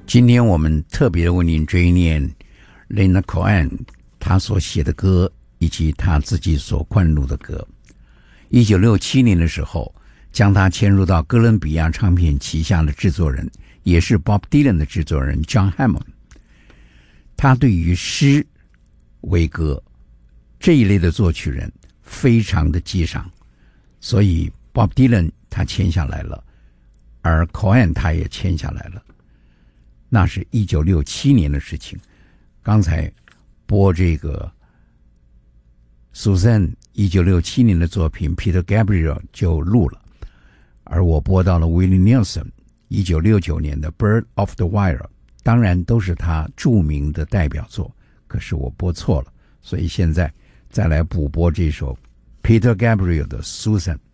今天我们特别为您追念 Leonard Cohen 他所写的歌以及他自己所灌录的歌。1967年的时候，将他迁入到哥伦比亚唱片旗下的制作人，也是 Bob Dylan 的制作人 John Hammond。他对于诗、为歌这一类的作曲人非常的激赏，所以 Bob Dylan 他签下来了，而 Cohen 他也签下来了。那是1967年的事情。刚才播这个 Suzanne 1967年的作品 Peter Gabriel 就录了，而我播到了 Willie Nelson 1969年的 Bird of the Wire， 当然都是他著名的代表作，可是我播错了，所以现在再来补播这首 Peter Gabriel 的 Suzanne。